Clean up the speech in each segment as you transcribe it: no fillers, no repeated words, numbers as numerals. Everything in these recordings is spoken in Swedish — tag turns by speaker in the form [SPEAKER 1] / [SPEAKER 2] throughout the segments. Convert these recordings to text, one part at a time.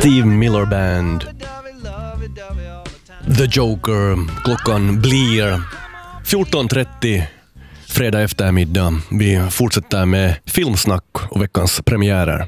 [SPEAKER 1] Steve Miller Band, The Joker. Klockan blir 14.30 fredag eftermiddag. Vi fortsätter med filmsnack och veckans premiärer.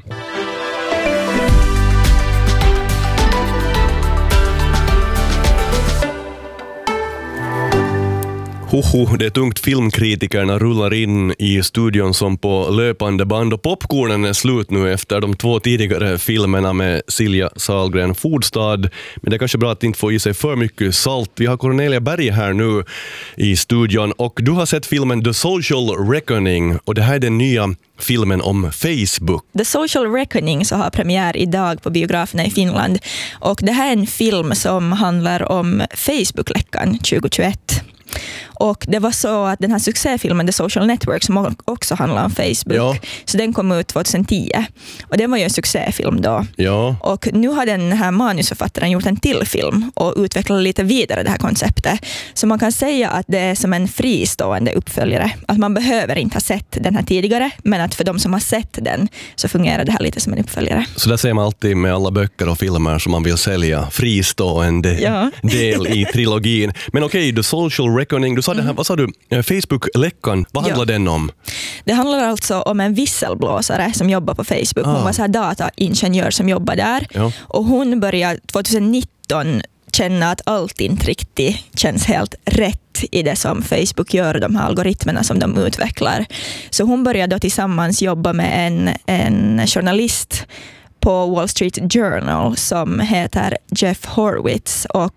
[SPEAKER 1] Det är tungt, filmkritikerna rullar in i studion som på löpande band och popcornen är slut nu efter de 2 tidigare filmerna med Silja Sahlgren, Fordstad. Men det är kanske bra att inte få i sig för mycket salt. Vi har Cornelia Berg här nu i studion och du har sett filmen The Social Reckoning och det här är den nya filmen om Facebook.
[SPEAKER 2] The Social Reckoning så har premiär idag på biograferna i Finland och det här är en film som handlar om Facebook-läckan 2021. Och det var så att den här succéfilmen The Social Network som också handlar om Facebook, så den kom ut 2010 och den var ju en succéfilm då. Ja. Och nu har den här manusförfattaren gjort en till film och utvecklat lite vidare det här konceptet. Så man kan säga att det är som en fristående uppföljare. Att man behöver inte ha sett den här tidigare, men att för de som har sett den så fungerar det här lite som en uppföljare. Så
[SPEAKER 1] där ser man alltid med alla böcker och filmer som man vill sälja fristående del i trilogin. Men okej, The Social Reckoning, du sa det här, vad sa du? Facebook-läckan, vad handlar den om?
[SPEAKER 2] Det handlar alltså om en visselblåsare som jobbar på Facebook. Hon var så här dataingenjör som jobbar där. Ja. Och hon började 2019 känna att allt inte riktigt känns helt rätt i det som Facebook gör, de här algoritmerna som de utvecklar. Så hon började då tillsammans jobba med en journalist på Wall Street Journal som heter Jeff Horowitz och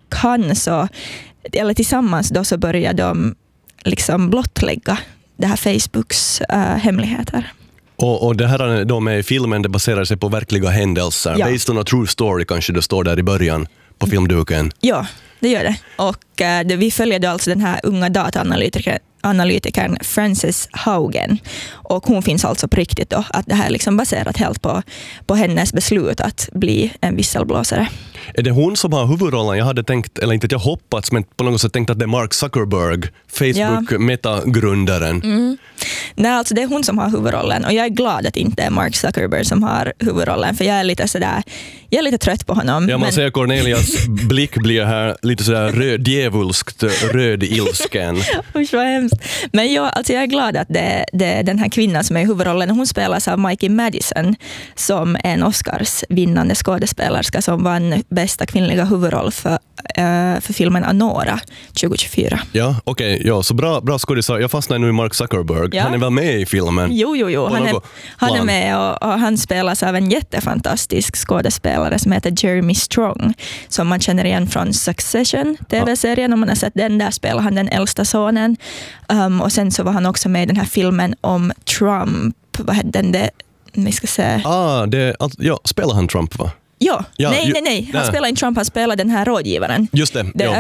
[SPEAKER 2] tillsammans då så började de liksom blottlägga det här Facebooks hemligheter.
[SPEAKER 1] Och det här då med filmen, det baserar sig på verkliga händelser. Ja. Based on a true story kanske det står där i början på filmduken.
[SPEAKER 2] Ja, det gör det. Och vi följde alltså den här unga dataanalytikern Frances Haugen. Och hon finns alltså på riktigt då, att det här är liksom baserat helt på hennes beslut att bli en visselblåsare.
[SPEAKER 1] Är det hon som har huvudrollen? Jag hade tänkt, eller inte att jag hoppats, men på något sätt tänkt att det är Mark Zuckerberg, Facebook-metagrundaren.
[SPEAKER 2] Nej, alltså det är hon som har huvudrollen och jag är glad att det inte är Mark Zuckerberg som har huvudrollen, för jag är lite trött på honom.
[SPEAKER 1] Ja, man ser Cornelias blick blir här lite sådär djävulskt röd ilsken.
[SPEAKER 2] Usch vad hemskt. Men jag är glad att det är den här kvinnan som är i huvudrollen. Hon spelas av Mikey Madison som är en Oscars-vinnande skådespelerska som vann bästa kvinnliga huvudroll för filmen Anora 2024.
[SPEAKER 1] Ja, okej. Ja, så bra skådespelare. Jag fastnar nu i Mark Zuckerberg. Ja. Han är väl med i filmen?
[SPEAKER 2] Jo. Han är med och han spelas av en jättefantastisk skådespelare som heter Jeremy Strong som man känner igen från Succession, tv-serien. Om man har sett den, där spelar han den äldsta sonen. Och sen så var han också med i den här filmen om Trump. Vad hette den? Vi ska se.
[SPEAKER 1] Spelar han Trump, va?
[SPEAKER 2] Ja. Nej. Han spelar inte Trump, han spelar den här rådgivaren.
[SPEAKER 1] Just det.
[SPEAKER 2] The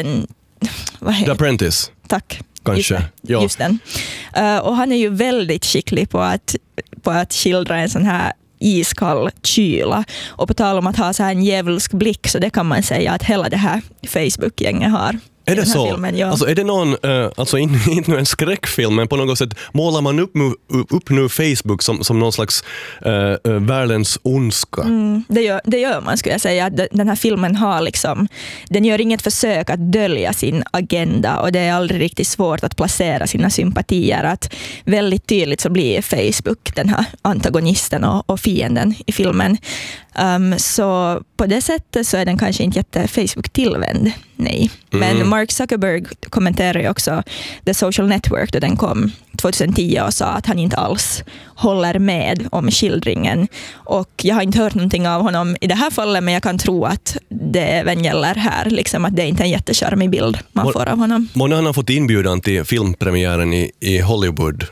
[SPEAKER 1] Apprentice.
[SPEAKER 2] Tack.
[SPEAKER 1] Kanske.
[SPEAKER 2] Just den. Och han är ju väldigt skicklig på att skildra en sån här iskall kyla. Och på tal om att ha så här en djävulsk blick, så det kan man säga att hela det här Facebook-gänget har.
[SPEAKER 1] Är det så? Filmen, ja. Alltså är det någon, inte en skräckfilm, men på något sätt målar man upp nu Facebook som någon slags världens ondska?
[SPEAKER 2] Det gör man, skulle jag säga. Den här filmen den gör inget försök att dölja sin agenda och det är aldrig riktigt svårt att placera sina sympatier. Att väldigt tydligt så blir Facebook den här antagonisten och fienden i filmen. Så på det sättet så är den kanske inte jätte Facebook-tillvänd. Nej. Men Mark Zuckerberg kommenterar ju också The Social Network då den kom 2010 och sa att han inte alls håller med om skildringen. Och jag har inte hört någonting av honom i det här fallet, men jag kan tro att det även gäller här. Liksom att det är inte en jättecharmig bild man får av honom.
[SPEAKER 1] Månne han har fått inbjudan till filmpremiären i Hollywood.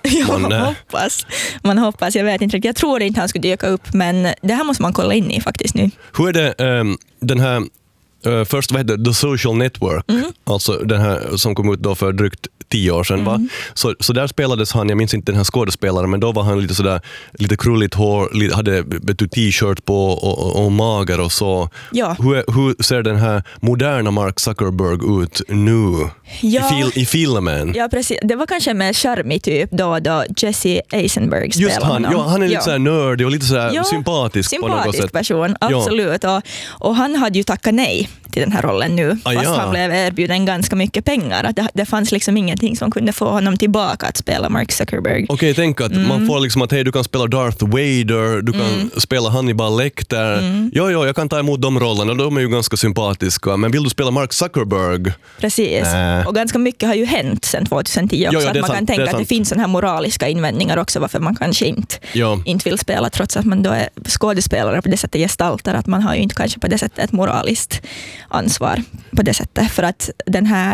[SPEAKER 2] Man hoppas. Jag vet inte riktigt. Jag tror inte han skulle dyka upp, men det här måste man kolla in i faktiskt nu.
[SPEAKER 1] Hur är det den här först vad heter The Social Network, alltså den här som kom ut då för drygt 10 år sedan. Va? Så där spelades han, jag minns inte den här skådespelaren, men då var han lite krulligt hår, hade t-shirt på och mager och så.
[SPEAKER 2] Ja.
[SPEAKER 1] Hur ser den här moderna Mark Zuckerberg ut nu? I filmen?
[SPEAKER 2] Ja, precis. Det var kanske mer charmig typ då Jesse Eisenberg spelade.
[SPEAKER 1] Just han, han är lite så här nördig och lite så här sympatisk på något sätt.
[SPEAKER 2] Sympatisk person, absolut. Och han hade ju tackat nej till den här rollen nu, fast han blev erbjuden ganska mycket pengar. Att det fanns liksom ingenting som kunde få honom tillbaka att spela Mark Zuckerberg.
[SPEAKER 1] Okej, tänk att man får liksom att hej, du kan spela Darth Vader, du kan spela Hannibal Lecter. Ja, jag kan ta emot de rollerna, de är ju ganska sympatiska. Men vill du spela Mark Zuckerberg?
[SPEAKER 2] Precis. Och ganska mycket har ju hänt sedan 2010 också. Att man kan tänka att det finns sådana här moraliska invändningar också varför man kanske inte vill spela, trots att man då är skådespelare på det sättet gestaltar, att man har ju inte kanske på det sättet ett moraliskt ansvar på det sättet. För att den här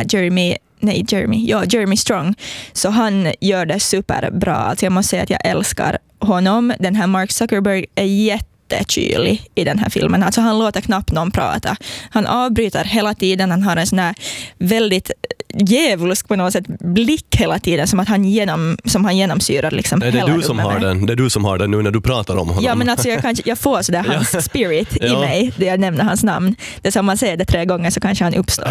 [SPEAKER 2] Jeremy Strong, så han gör det superbra. Alltså jag måste säga att jag älskar honom. Den här Mark Zuckerberg är jättekylig i den här filmen. Alltså han låter knappt någon prata. Han avbryter hela tiden. Han har en sån här väldigt djävulsk på något sätt blick hela tiden, som att han genomsyrar liksom hela rummet.
[SPEAKER 1] Det är du som har den nu när du pratar om honom.
[SPEAKER 2] Ja, men alltså jag får sådär hans spirit i mig, det jag nämner hans namn. Det är som man säger det 3 gånger så kanske han uppstår.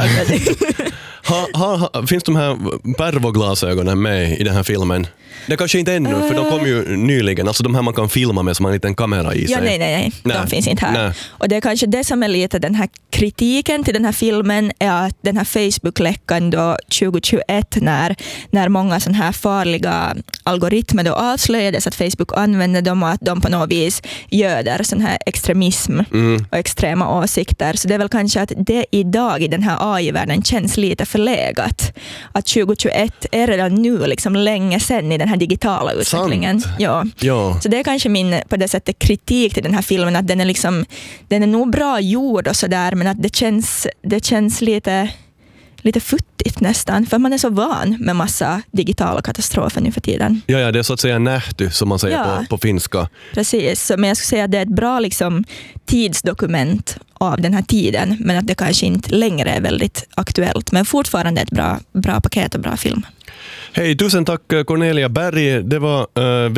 [SPEAKER 1] Finns de här pervoglasögonen med i den här filmen? Det kanske inte ännu, för de kom ju nyligen. Alltså de här man kan filma med som en liten kamera i sig.
[SPEAKER 2] Ja, nej. De finns inte här. Nej. Och det är kanske det som är lite den här kritiken till den här filmen, är att den här Facebook-läckan då 2021, när många sådana här farliga algoritmer då avslöjades, att Facebook använder dem och att de på något vis göder sån här extremism och extrema åsikter. Så det är väl kanske att det idag i den här AI-världen känns lite förlegat. Att 2021 är redan nu liksom länge sedan i den här digitala utvecklingen. Ja. Så det är kanske min på det sättet kritik till den här filmen, att den är nog bra gjord och sådär, men att det känns lite futtigt nästan, för man är så van med massa digitala katastrofer nu för tiden.
[SPEAKER 1] Ja, det är så att säga nähty, som man säger på finska.
[SPEAKER 2] Precis, men jag skulle säga att det är ett bra liksom tidsdokument av den här tiden, men att det kanske inte längre är väldigt aktuellt, men fortfarande ett bra paket och bra film.
[SPEAKER 1] Hej, tusen tack Cornelia Berg. Det var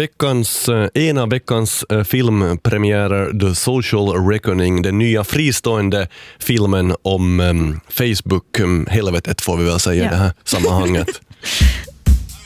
[SPEAKER 1] en av veckans filmpremiärer, The Social Reckoning, den nya fristående filmen om Facebook. Helvetet får vi väl säga i det här sammanhanget.